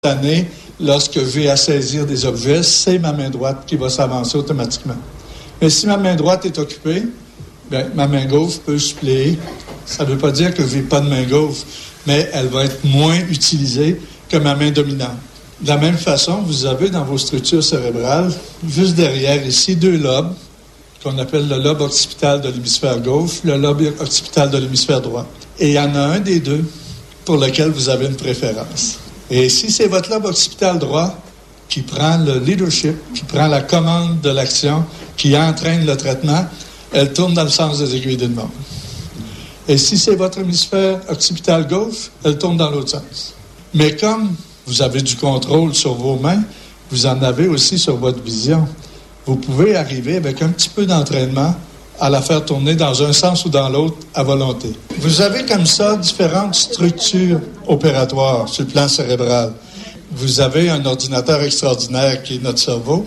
année, lorsque j'ai à saisir des objets, c'est ma main droite qui va s'avancer automatiquement. Mais si ma main droite est occupée, bien, ma main gauche peut suppléer. Ça ne veut pas dire que je n'ai pas de main gauche, mais elle va être moins utilisée que ma main dominante. De la même façon, vous avez dans vos structures cérébrales, juste derrière ici, 2 lobes, qu'on appelle le lobe occipital de l'hémisphère gauche, le lobe occipital de l'hémisphère droit. Et il y en a un des deux pour lequel vous avez une préférence. Et si c'est votre lobe occipital droit qui prend le leadership, qui prend la commande de l'action, qui entraîne le traitement, elle tourne dans le sens des aiguilles d'une montre. Et si c'est votre hémisphère occipital gauche, elle tourne dans l'autre sens. Mais comme vous avez du contrôle sur vos mains, vous en avez aussi sur votre vision. Vous pouvez arriver avec un petit peu d'entraînement à la faire tourner dans un sens ou dans l'autre à volonté. Vous avez comme ça différentes structures opératoires sur le plan cérébral. Vous avez un ordinateur extraordinaire qui est notre cerveau.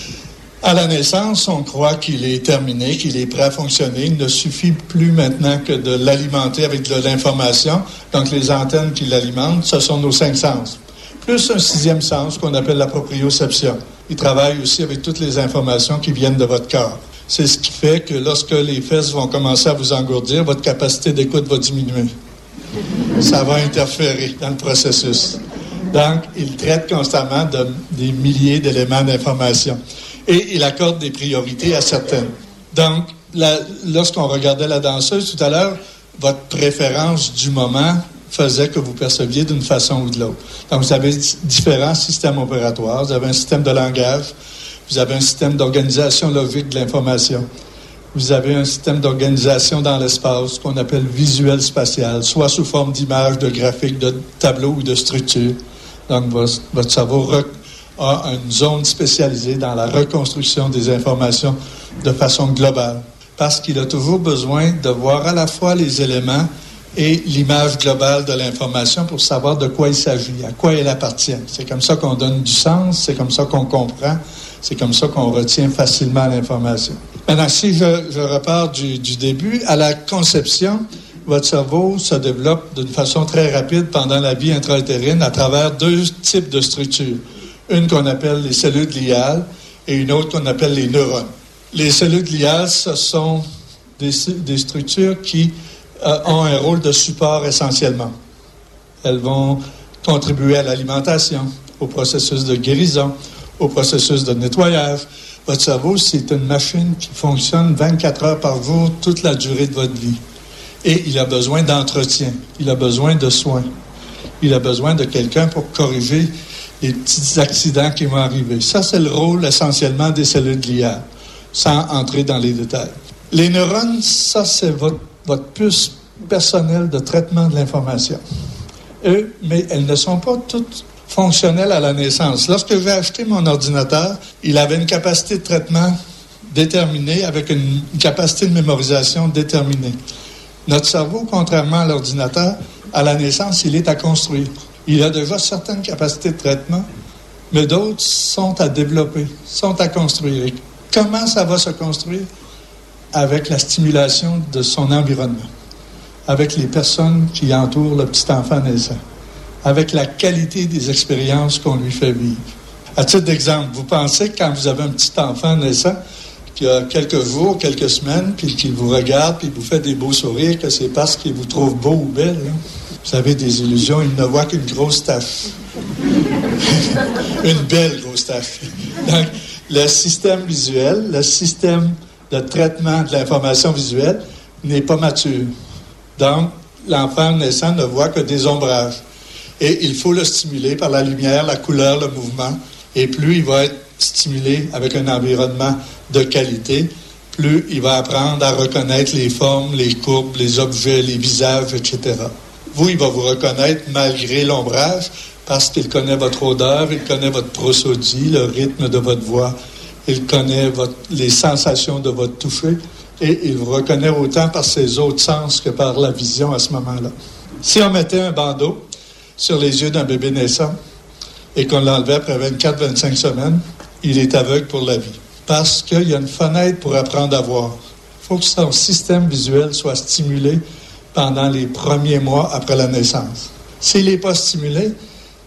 À la naissance, on croit qu'il est terminé, qu'il est prêt à fonctionner. Il ne suffit plus maintenant que de l'alimenter avec de l'information. Donc, les antennes qui l'alimentent, ce sont nos 5 sens. Plus un 6e sens qu'on appelle la proprioception. Il travaille aussi avec toutes les informations qui viennent de votre corps. C'est ce qui fait que lorsque les fesses vont commencer à vous engourdir, votre capacité d'écoute va diminuer. Ça va interférer dans le processus. Donc, il traite constamment des milliers d'éléments d'information. Et il accorde des priorités à certaines. Donc, lorsqu'on regardait la danseuse tout à l'heure, votre préférence du moment faisait que vous perceviez d'une façon ou de l'autre. Donc, vous avez différents systèmes opératoires. Vous avez un système de langage. Vous avez un système d'organisation logique de l'information. Vous avez un système d'organisation dans l'espace qu'on appelle visuel spatial, soit sous forme d'images, de graphiques, de tableaux ou de structures. Donc, votre cerveau a une zone spécialisée dans la reconstruction des informations de façon globale, parce qu'il a toujours besoin de voir à la fois les éléments et l'image globale de l'information pour savoir de quoi il s'agit, à quoi elle appartient. C'est comme ça qu'on donne du sens, c'est comme ça qu'on comprend, c'est comme ça qu'on retient facilement l'information. Maintenant, si je repars du début, à la conception, votre cerveau se développe d'une façon très rapide pendant la vie intra-utérine à travers 2 types de structures. Une qu'on appelle les cellules gliales et une autre qu'on appelle les neurones. Les cellules gliales, ce sont des structures qui ont un rôle de support essentiellement. Elles vont contribuer à l'alimentation, au processus de guérison, au processus de nettoyage. Votre cerveau, c'est une machine qui fonctionne 24 heures par jour toute la durée de votre vie. Et il a besoin d'entretien, il a besoin de soins, il a besoin de quelqu'un pour corriger les petits accidents qui vont arriver. Ça, c'est le rôle essentiellement des cellules gliales, sans entrer dans les détails. Les neurones, ça, c'est votre puce personnelle de traitement de l'information. Mais elles ne sont pas toutes fonctionnelles à la naissance. Lorsque j'ai acheté mon ordinateur, il avait une capacité de traitement déterminée avec une capacité de mémorisation déterminée. Notre cerveau, contrairement à l'ordinateur, à la naissance, il est à construire. Il a déjà certaines capacités de traitement, mais d'autres sont à développer, sont à construire. Et comment ça va se construire? Avec la stimulation de son environnement, avec les personnes qui entourent le petit enfant naissant, avec la qualité des expériences qu'on lui fait vivre. À titre d'exemple, vous pensez que quand vous avez un petit enfant naissant, qui a quelques jours, quelques semaines, puis qu'il vous regarde, puis il vous fait des beaux sourires, que c'est parce qu'il vous trouve beau ou belle. Hein? Vous avez des illusions, il ne voit qu'une grosse tache. Une belle grosse tache. Donc, le système visuel, le système de traitement de l'information visuelle n'est pas mature. Donc, l'enfant naissant ne voit que des ombrages. Et il faut le stimuler par la lumière, la couleur, le mouvement. Et plus il va être stimulé avec un environnement de qualité, plus il va apprendre à reconnaître les formes, les courbes, les objets, les visages, etc. Vous, il va vous reconnaître malgré l'ombrage parce qu'il connaît votre odeur, il connaît votre prosodie, le rythme de votre voix, il connaît les sensations de votre toucher et il vous reconnaît autant par ses autres sens que par la vision à ce moment-là. Si on mettait un bandeau sur les yeux d'un bébé naissant et qu'on l'enlevait après 24-25 semaines, il est aveugle pour la vie. Parce qu'il y a une fenêtre pour apprendre à voir. Il faut que son système visuel soit stimulé pendant les premiers mois après la naissance. S'il n'est pas stimulé,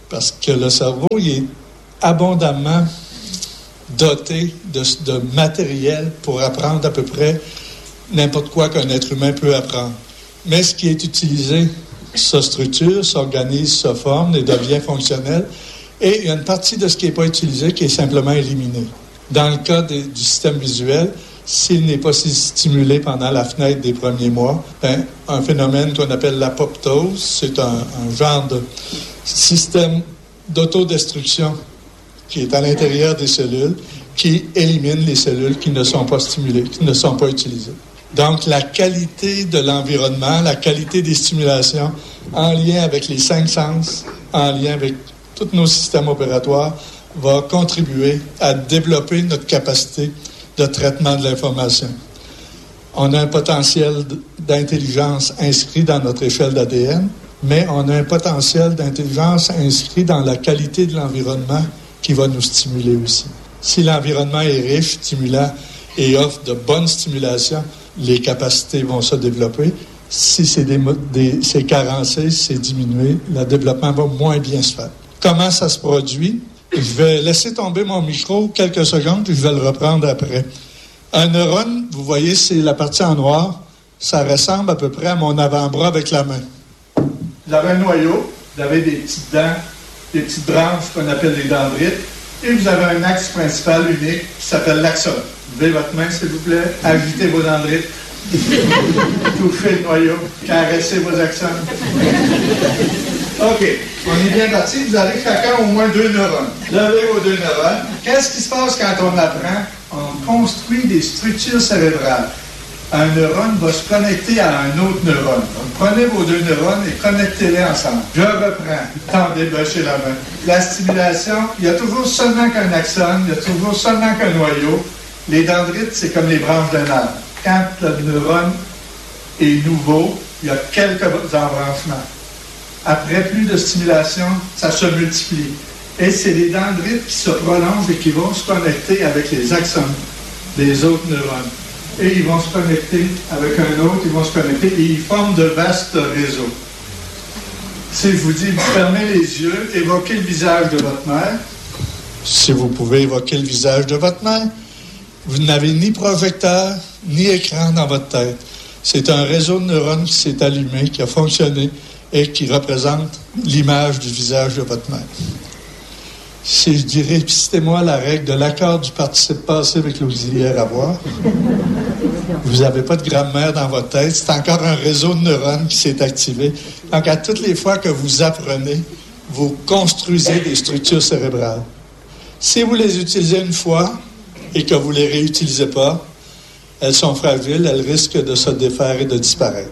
parce que le cerveau, il est abondamment doté de matériel pour apprendre à peu près n'importe quoi qu'un être humain peut apprendre. Mais ce qui est utilisé se structure, s'organise, se forme et devient fonctionnel. Et il y a une partie de ce qui n'est pas utilisé qui est simplement éliminée. Dans le cas du système visuel, s'il n'est pas stimulé pendant la fenêtre des premiers mois, un phénomène qu'on appelle l'apoptose, c'est un genre de système d'autodestruction qui est à l'intérieur des cellules, qui élimine les cellules qui ne sont pas stimulées, qui ne sont pas utilisées. Donc, la qualité de l'environnement, la qualité des stimulations, en lien avec les 5 sens, en lien avec tous nos systèmes opératoires, va contribuer à développer notre capacité de traitement de l'information. On a un potentiel d'intelligence inscrit dans notre échelle d'ADN, mais on a un potentiel d'intelligence inscrit dans la qualité de l'environnement qui va nous stimuler aussi. Si l'environnement est riche, stimulant et offre de bonnes stimulations, les capacités vont se développer. Si c'est carencé, si c'est diminué, le développement va moins bien se faire. Comment ça se produit? Je vais laisser tomber mon micro quelques secondes, puis je vais le reprendre après. Un neurone, vous voyez, c'est la partie en noir. Ça ressemble à peu près à mon avant-bras avec la main. Vous avez un noyau, vous avez des petites dents, des petites branches qu'on appelle les dendrites, et vous avez un axe principal unique qui s'appelle l'axone. Levez votre main, s'il vous plaît, agitez vos dendrites, touchez le noyau, caressez vos axones. OK, on est bien parti. Vous avez chacun au moins 2 neurones. Levez vos 2 neurones. Qu'est-ce qui se passe quand on apprend? On construit des structures cérébrales. Un neurone va se connecter à un autre neurone. Donc, prenez vos 2 neurones et connectez-les ensemble. Je reprends. Tendez, bâchez la main. La stimulation, il y a toujours seulement qu'un axone, il y a toujours seulement qu'un noyau. Les dendrites, c'est comme les branches d'un arbre. Quand le neurone est nouveau, il y a quelques embranchements. Après plus de stimulation, ça se multiplie. Et c'est les dendrites qui se prolongent et qui vont se connecter avec les axones des autres neurones. Et ils vont se connecter avec un autre, ils vont se connecter et ils forment de vastes réseaux. Si je vous dis, vous fermez les yeux, évoquez le visage de votre mère. Si vous pouvez évoquer le visage de votre mère, vous n'avez ni projecteur, ni écran dans votre tête. C'est un réseau de neurones qui s'est allumé, qui a fonctionné et qui représente l'image du visage de votre mère. Si je dirais, citez-moi la règle de l'accord du participe passé avec l'auxiliaire avoir, vous n'avez pas de grammaire dans votre tête, c'est encore un réseau de neurones qui s'est activé. Donc, à toutes les fois que vous apprenez, vous construisez des structures cérébrales. Si vous les utilisez une fois et que vous ne les réutilisez pas, elles sont fragiles, elles risquent de se défaire et de disparaître.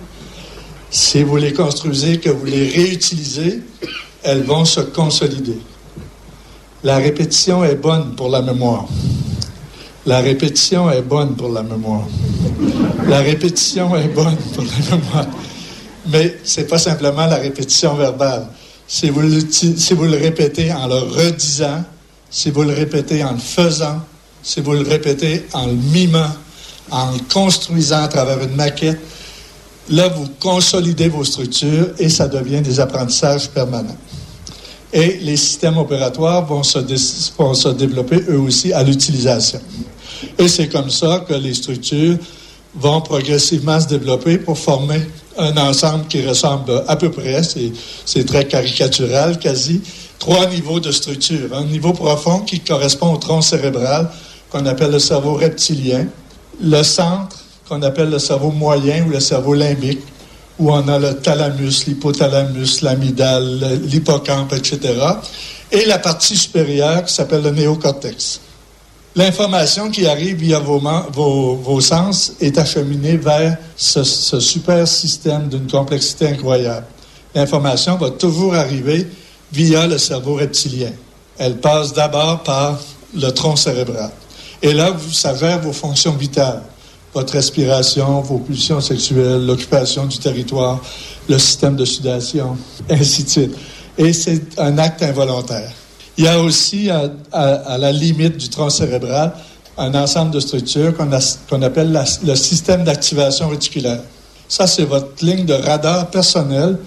Si vous les construisez, que vous les réutilisez, elles vont se consolider. La répétition est bonne pour la mémoire. La répétition est bonne pour la mémoire. La répétition est bonne pour la mémoire. Mais ce n'est pas simplement la répétition verbale. Si vous le répétez en le redisant, si vous le répétez en le faisant, si vous le répétez en le mimant, en le construisant à travers une maquette, là, vous consolidez vos structures et ça devient des apprentissages permanents. Et les systèmes opératoires vont se développer eux aussi à l'utilisation. Et c'est comme ça que les structures vont progressivement se développer pour former un ensemble qui ressemble à peu près, c'est très caricatural quasi, 3 niveaux de structure. Un niveau profond qui correspond au tronc cérébral, qu'on appelle le cerveau reptilien, le centre, qu'on appelle le cerveau moyen ou le cerveau limbique, où on a le thalamus, l'hypothalamus, l'amygdale, l'hippocampe, etc. Et la partie supérieure qui s'appelle le néocortex. L'information qui arrive via vos sens est acheminée vers ce super système d'une complexité incroyable. L'information va toujours arriver via le cerveau reptilien. Elle passe d'abord par le tronc cérébral. Et là, ça gère vos fonctions vitales. Votre respiration, vos pulsions sexuelles, l'occupation du territoire, le système de sudation, ainsi de suite. Et c'est un acte involontaire. Il y a aussi, à la limite du tronc cérébral, un ensemble de structures qu'on appelle le système d'activation réticulaire. Ça, c'est votre ligne de radar personnelle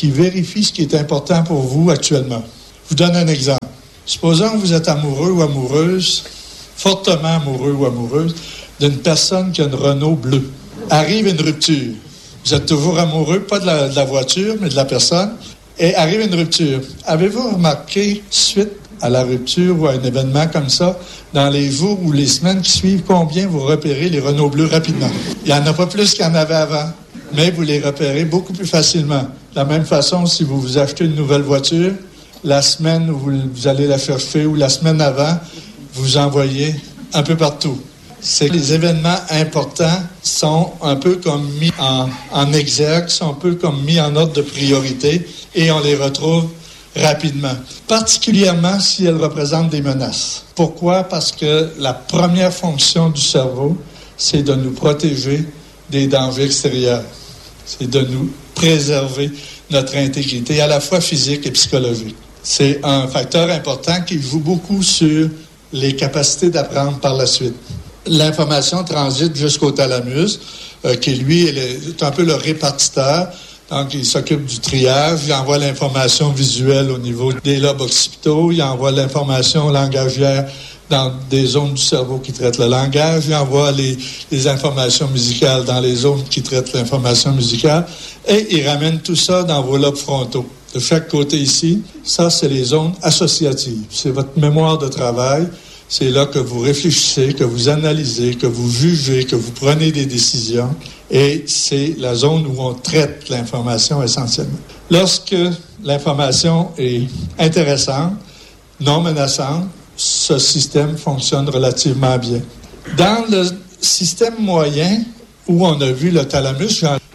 qui vérifie ce qui est important pour vous actuellement. Je vous donne un exemple. Supposons que vous êtes amoureux ou amoureuse, fortement amoureux ou amoureuse, d'une personne qui a une Renault bleue. Arrive une rupture. Vous êtes toujours amoureux, pas de la voiture, mais de la personne. Et arrive une rupture. Avez-vous remarqué, suite à la rupture ou à un événement comme ça, dans les jours ou les semaines qui suivent, combien vous repérez les Renault bleus rapidement? Il n'y en a pas plus qu'il y en avait avant, mais vous les repérez beaucoup plus facilement. De la même façon, si vous vous achetez une nouvelle voiture, la semaine où vous allez la chercher ou la semaine avant, vous envoyez un peu partout. C'est que les événements importants sont un peu comme mis en exergue, sont un peu comme mis en ordre de priorité et on les retrouve rapidement, particulièrement si elles représentent des menaces. Pourquoi? Parce que la première fonction du cerveau, c'est de nous protéger des dangers extérieurs. C'est de nous préserver notre intégrité, à la fois physique et psychologique. C'est un facteur important qui joue beaucoup sur les capacités d'apprendre par la suite. L'information transite jusqu'au thalamus, qui lui est un peu le répartiteur. Donc, il s'occupe du triage, il envoie l'information visuelle au niveau des lobes occipitaux, il envoie l'information langagière dans des zones du cerveau qui traitent le langage, il envoie les informations musicales dans les zones qui traitent l'information musicale, et il ramène tout ça dans vos lobes frontaux. De chaque côté ici, ça, c'est les zones associatives. C'est votre mémoire de travail. C'est là que vous réfléchissez, que vous analysez, que vous jugez, que vous prenez des décisions. Et c'est la zone où on traite l'information essentiellement. Lorsque l'information est intéressante, non menaçante, ce système fonctionne relativement bien. Dans le système moyen, où on a vu le thalamus,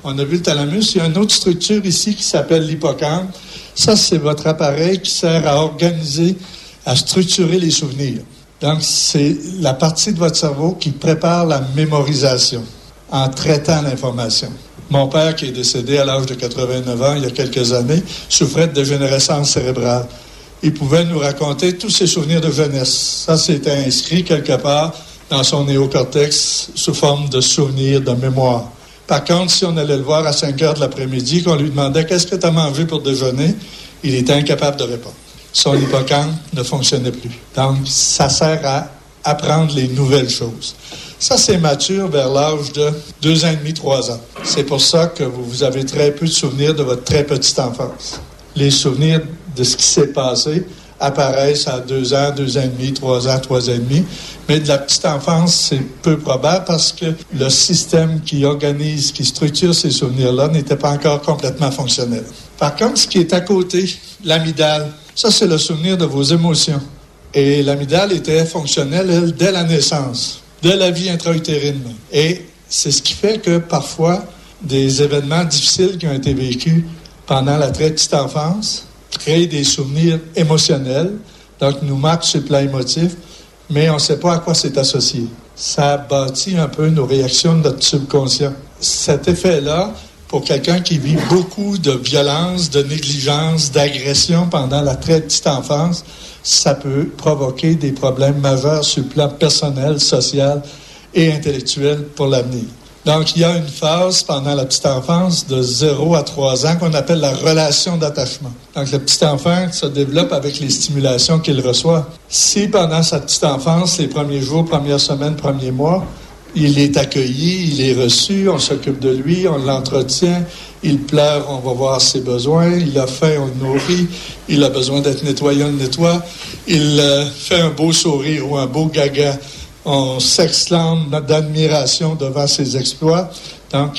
il y a une autre structure ici qui s'appelle l'hippocampe. Ça, c'est votre appareil qui sert à organiser, à structurer les souvenirs. Donc, c'est la partie de votre cerveau qui prépare la mémorisation en traitant l'information. Mon père, qui est décédé à l'âge de 89 ans, il y a quelques années, souffrait de dégénérescence cérébrale. Il pouvait nous raconter tous ses souvenirs de jeunesse. Ça, c'était inscrit quelque part dans son néocortex sous forme de souvenirs, de mémoire. Par contre, si on allait le voir à 5 heures de l'après-midi, qu'on lui demandait « Qu'est-ce que tu as mangé pour déjeuner ?», il était incapable de répondre. Son hippocampe ne fonctionnait plus. Donc, ça sert à apprendre les nouvelles choses. Ça, c'est mature vers l'âge de 2 ans et demi, 3 ans. C'est pour ça que vous avez très peu de souvenirs de votre très petite enfance. Les souvenirs de ce qui s'est passé apparaissent à 2 ans, 2 ans et demi, 3 ans, 3 ans et demi. Mais de la petite enfance, c'est peu probable parce que le système qui organise, qui structure ces souvenirs-là n'était pas encore complètement fonctionnel. Par contre, ce qui est à côté, l'amygdale, ça, c'est le souvenir de vos émotions. Et l'amygdale était fonctionnelle, elle, dès la naissance, de la vie intra-utérine. Et c'est ce qui fait que, parfois, des événements difficiles qui ont été vécus pendant la très petite enfance créent des souvenirs émotionnels, donc nous marquent sur le plan émotif, mais on ne sait pas à quoi c'est associé. Ça bâtit un peu nos réactions de notre subconscient. Cet effet-là, pour quelqu'un qui vit beaucoup de violence, de négligence, d'agression pendant la très petite enfance, ça peut provoquer des problèmes majeurs sur le plan personnel, social et intellectuel pour l'avenir. Donc, il y a une phase pendant la petite enfance de 0 à 3 ans qu'on appelle la relation d'attachement. Donc, le petit enfant se développe avec les stimulations qu'il reçoit. Si pendant sa petite enfance, les premiers jours, premières semaines, premiers mois, il est accueilli, il est reçu, on s'occupe de lui, on l'entretient, il pleure, on va voir ses besoins, il a faim, on le nourrit, il a besoin d'être nettoyé, on le nettoie, il fait un beau sourire ou un beau gaga, on s'exclame d'admiration devant ses exploits. Donc,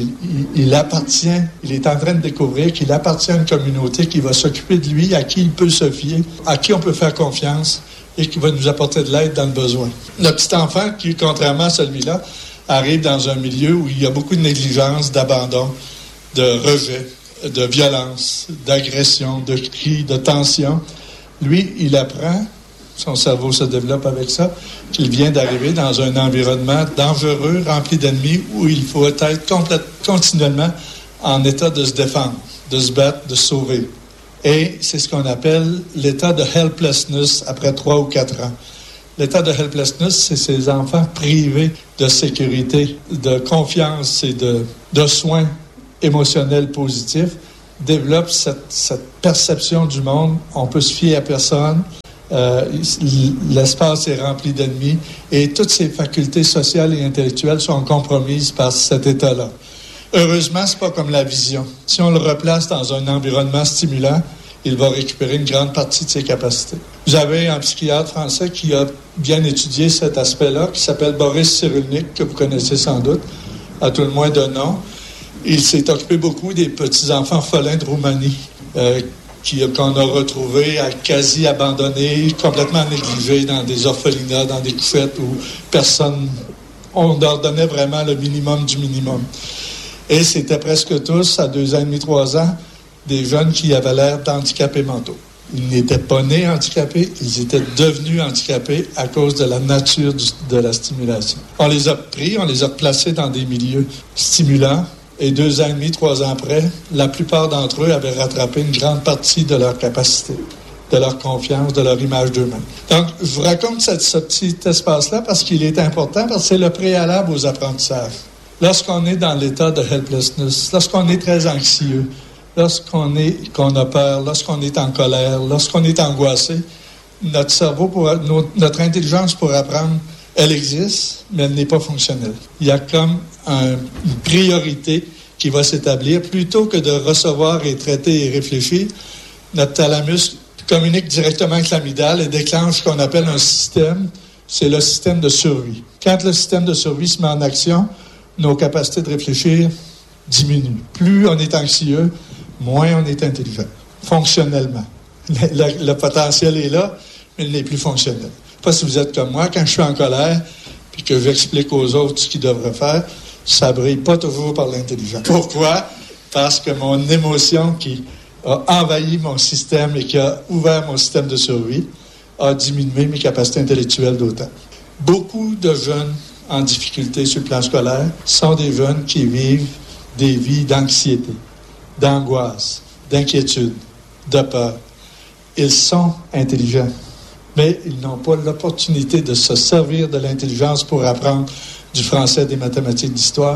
il appartient, il est en train de découvrir qu'il appartient à une communauté qui va s'occuper de lui, à qui il peut se fier, à qui on peut faire confiance et qui va nous apporter de l'aide dans le besoin. Le petit enfant, qui, contrairement à celui-là, arrive dans un milieu où il y a beaucoup de négligence, d'abandon, de rejet, de violence, d'agression, de cris, de tension. Lui, il apprend, son cerveau se développe avec ça, qu'il vient d'arriver dans un environnement dangereux, rempli d'ennemis, où il faut être continuellement en état de se défendre, de se battre, de se sauver. Et c'est ce qu'on appelle l'état de helplessness après 3 ou 4 ans. L'état de helplessness, c'est ces enfants privés de sécurité, de confiance et de soins émotionnels positifs développe cette perception du monde. On peut se fier à personne. L'espace est rempli d'ennemis et toutes ses facultés sociales et intellectuelles sont compromises par cet état-là. Heureusement, c'est pas comme la vision. Si on le replace dans un environnement stimulant, il va récupérer une grande partie de ses capacités. Vous avez un psychiatre français qui a bien étudié cet aspect-là, qui s'appelle Boris Cyrulnik, que vous connaissez sans doute, à tout le moins de nom. Il s'est occupé beaucoup des petits-enfants orphelins de Roumanie, qu'on a retrouvés quasi abandonnés, complètement négligés dans des orphelinats, dans des couffettes où personne, on leur donnait vraiment le minimum du minimum. Et c'était presque tous, à 2 ans et demi, 3 ans, des jeunes qui avaient l'air d'handicapés mentaux. Ils n'étaient pas nés handicapés, ils étaient devenus handicapés à cause de la nature de la stimulation. On les a pris, on les a placés dans des milieux stimulants, et 2 ans et demi, 3 ans après, la plupart d'entre eux avaient rattrapé une grande partie de leur capacité, de leur confiance, de leur image d'eux-mêmes. Donc, je vous raconte ce petit espace-là parce qu'il est important, parce que c'est le préalable aux apprentissages. Lorsqu'on est dans l'état de helplessness, lorsqu'on est très anxieux, qu'on a peur, lorsqu'on est en colère, lorsqu'on est angoissé, notre cerveau, notre intelligence pour apprendre, elle existe, mais elle n'est pas fonctionnelle. Il y a comme une priorité qui va s'établir. Plutôt que de recevoir et traiter et réfléchir, notre thalamus communique directement avec l'amygdale et déclenche ce qu'on appelle un système. C'est le système de survie. Quand le système de survie se met en action, nos capacités de réfléchir diminuent. Plus on est anxieux, moins on est intelligent, fonctionnellement. Le potentiel est là, mais il n'est plus fonctionnel. Je ne sais pas si vous êtes comme moi, quand je suis en colère, puis que j'explique aux autres ce qu'ils devraient faire, ça ne brille pas toujours par l'intelligence. Pourquoi? Parce que mon émotion qui a envahi mon système et qui a ouvert mon système de survie a diminué mes capacités intellectuelles d'autant. Beaucoup de jeunes en difficulté sur le plan scolaire sont des jeunes qui vivent des vies d'anxiété, d'angoisse, d'inquiétude, de peur. Ils sont intelligents, mais ils n'ont pas l'opportunité de se servir de l'intelligence pour apprendre du français, des mathématiques, d'histoire.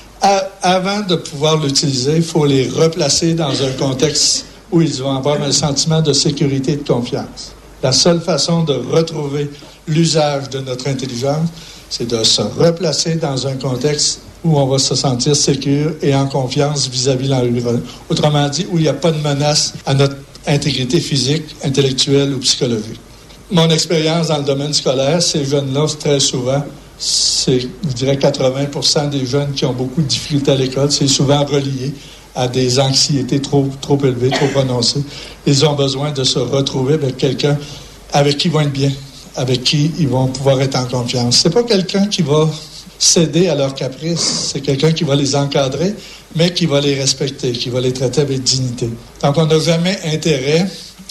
Avant de pouvoir l'utiliser, il faut les replacer dans un contexte où ils vont avoir un sentiment de sécurité et de confiance. La seule façon de retrouver l'usage de notre intelligence, c'est de se replacer dans un contexte où on va se sentir sécure et en confiance vis-à-vis de l'environnement. Autrement dit, où il n'y a pas de menace à notre intégrité physique, intellectuelle ou psychologique. Mon expérience dans le domaine scolaire, ces jeunes-là, très souvent, c'est, je dirais, 80% des jeunes qui ont beaucoup de difficultés à l'école, c'est souvent relié à des anxiétés trop élevées, trop prononcées. Ils ont besoin de se retrouver avec quelqu'un avec qui ils vont être bien, avec qui ils vont pouvoir être en confiance. C'est pas quelqu'un qui va céder à leurs caprices, c'est quelqu'un qui va les encadrer, mais qui va les respecter, qui va les traiter avec dignité. Donc, on n'a jamais intérêt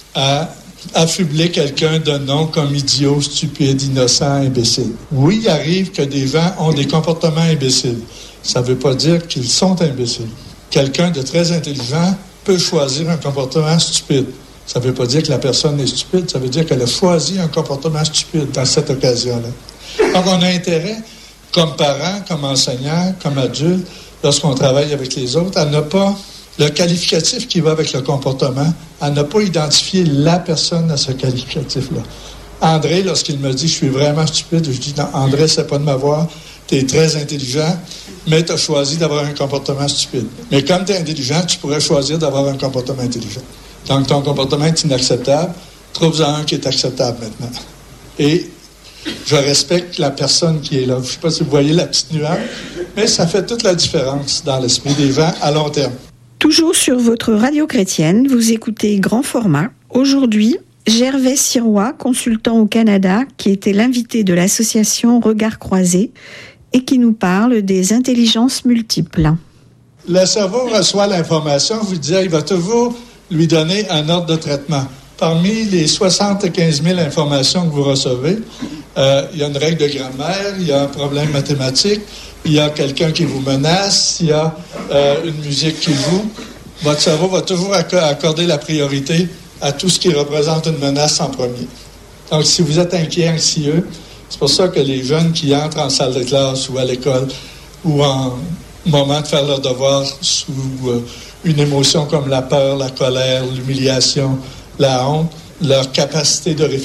à affubler quelqu'un de nom comme idiot, stupide, innocent, imbécile. Oui, il arrive que des gens ont des comportements imbéciles. Ça ne veut pas dire qu'ils sont imbéciles. Quelqu'un de très intelligent peut choisir un comportement stupide. Ça ne veut pas dire que la personne est stupide, ça veut dire qu'elle a choisi un comportement stupide dans cette occasion-là. Donc, on a intérêt, comme parents, comme enseignants, comme adultes, lorsqu'on travaille avec les autres, à ne pas, le qualificatif qui va avec le comportement, à ne pas identifier la personne à ce qualificatif-là. André, lorsqu'il me dit « je suis vraiment stupide », je dis « non, André, c'est pas de m'avoir, tu es très intelligent, mais tu as choisi d'avoir un comportement stupide. Mais comme tu es intelligent, tu pourrais choisir d'avoir un comportement intelligent. Donc, ton comportement est inacceptable, trouve-en un qui est acceptable maintenant. » Et je respecte la personne qui est là. Je ne sais pas si vous voyez la petite nuance, mais ça fait toute la différence dans l'esprit des gens à long terme. Toujours sur votre radio chrétienne, vous écoutez Grand Format. Aujourd'hui, Gervais Sirois, consultant au Canada, qui était l'invité de l'association Regards Croisés et qui nous parle des intelligences multiples. Le cerveau reçoit l'information, je vous disais, il va toujours lui donner un ordre de traitement. Parmi les 75 000 informations que vous recevez, il y a une règle de grammaire, il y a un problème mathématique, il y a quelqu'un qui vous menace, il y a une musique qui joue. Votre cerveau va toujours accorder la priorité à tout ce qui représente une menace en premier. Donc, si vous êtes inquiet, anxieux, c'est pour ça que les jeunes qui entrent en salle de classe ou à l'école ou moment de faire leur devoir sous une émotion comme la peur, la colère, l'humiliation, la honte, leur capacité de réfléchir